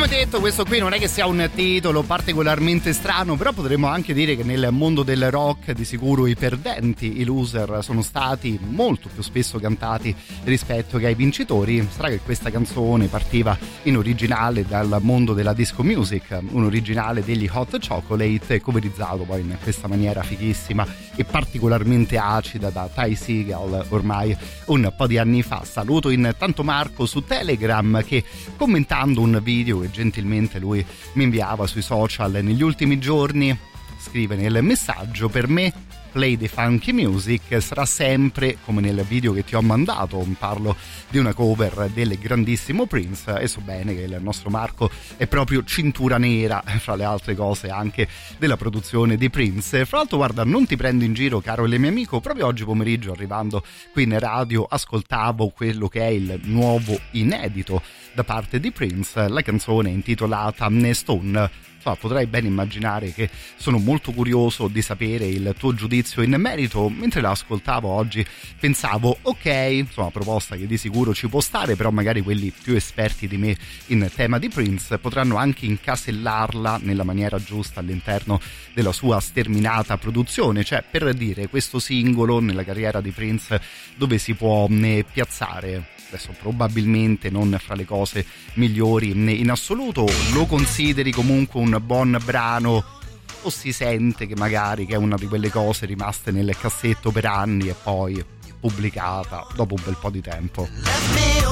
Come detto, questo qui non è che sia un titolo particolarmente strano, però potremmo anche dire che nel mondo del rock di sicuro i perdenti, i loser, sono stati molto più spesso cantati rispetto che ai vincitori. Sarà che questa canzone partiva in originale dal mondo della disco music, un originale degli Hot Chocolate, coverizzato poi in questa maniera fighissima e particolarmente acida da Ty Segall ormai un po' di anni fa. Saluto intanto Marco su Telegram che, commentando un video che gentilmente lui mi inviava sui social negli ultimi giorni, scrive nel messaggio: per me Play the Funky Music sarà sempre come nel video che ti ho mandato. Parlo di una cover del grandissimo Prince e so bene che il nostro Marco è proprio cintura nera, fra le altre cose, anche della produzione di Prince. Fra l'altro, guarda, non ti prendo in giro, caro il mio amico, proprio oggi pomeriggio, arrivando qui in radio, ascoltavo quello che è il nuovo inedito da parte di Prince. La canzone è intitolata Stone. Potrai ben immaginare che sono molto curioso di sapere il tuo giudizio in merito. Mentre la ascoltavo oggi pensavo, ok, insomma, proposta che di sicuro ci può stare, però magari quelli più esperti di me in tema di Prince potranno anche incasellarla nella maniera giusta all'interno della sua sterminata produzione. Cioè, per dire, questo singolo nella carriera di Prince dove si può piazzare? Adesso probabilmente non fra le cose migliori in assoluto, lo consideri comunque un buon brano o si sente che magari che è una di quelle cose rimaste nel cassetto per anni e poi pubblicata dopo un bel po' di tempo?